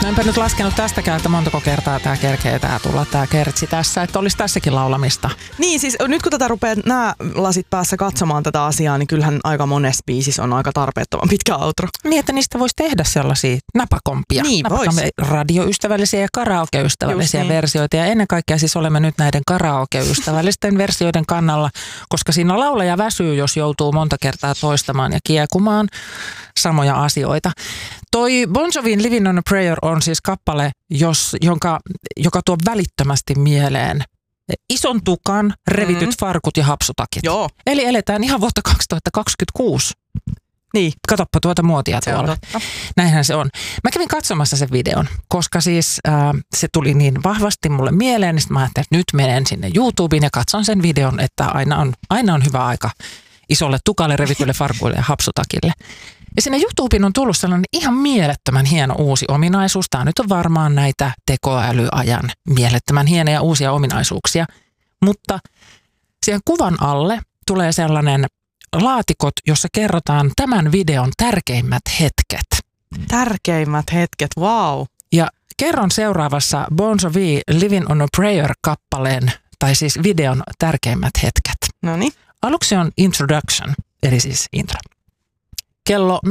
enpä nyt laskenut tästäkään, että montako kertaa tää kerkee tulla tää kertsi tässä, että olisi tässäkin laulamista. Niin siis nyt kun tätä rupeaa nämä lasit päässä katsomaan tätä asiaa, niin kyllähän aika monessa biisissä on aika tarpeettoman pitkä outro. Niin, että niistä voisi tehdä sellaisia napakompia. Niin voisi. Radioystävällisiä ja karaoke-ystävällisiä versioita. Ja ennen kaikkea siis olemme nyt näiden karaoke-ystävällisten versioiden kannalla, koska siinä laulaja väsyy, jos joutuu monta kertaa toistamaan ja kiekumaan samoja asioita. Toi Bon Jovin Living on a Prayer on siis kappale, joka tuo välittömästi mieleen ison tukan, revityt farkut ja hapsutakit. Joo. Eli eletään ihan vuotta 2026. Niin. Katoppa tuota muotia tuolla. Näinhän se on. Mä kävin katsomassa sen videon, koska siis se tuli niin vahvasti mulle mieleen, niin mä ajattelin, että nyt menen sinne YouTubeen ja katson sen videon, että aina on hyvä aika isolle tukalle, revitylle farkuille ja hapsutakille. Ja sinne YouTubeen on tullut sellainen ihan mielettömän hieno uusi ominaisuus. Tämä nyt on varmaan näitä tekoälyajan mielettömän hienoja uusia ominaisuuksia. Mutta siihen kuvan alle tulee sellainen laatikot, jossa kerrotaan tämän videon tärkeimmät hetket. Tärkeimmät hetket, wow. Ja kerron seuraavassa Bon Jovi Living on a Prayer-kappaleen, tai siis videon tärkeimmät hetket. Noniin. Aluksi on introduction, eli siis intro. Kello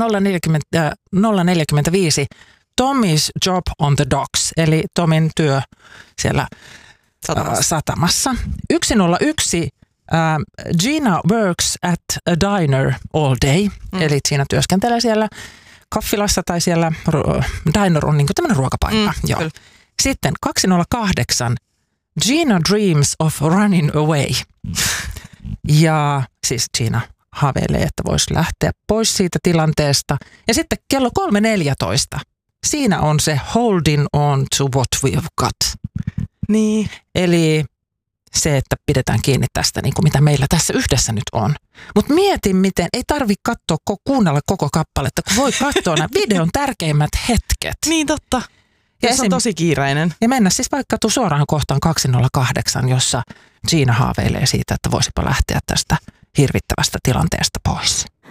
0:45 Tommy's job on the docks, eli Tomin työ siellä satamassa. 1:01 Gina works at a diner all day, eli Gina työskentelee siellä kaffilassa tai siellä, diner on niin kuin tämmöinen ruokapaikka. Joo. Sitten 2:08 Gina dreams of running away. Ja siis Gina haaveilee, että voisi lähteä pois siitä tilanteesta. Ja sitten kello 3:14. Siinä on se holding on to what we've got. Niin. Eli se, että pidetään kiinni tästä, niin kuin mitä meillä tässä yhdessä nyt on. Mutta mietin, miten ei tarvitse kuunnella koko kappaletta, kun voi katsoa nämä videon tärkeimmät hetket. Niin totta. Ja se on tosi kiireinen. Ja mennä siis vaikka suoraan kohtaan 2:08, jossa Gina haaveilee siitä, että voisipa lähteä tästä hirvittävästä tilanteesta pois.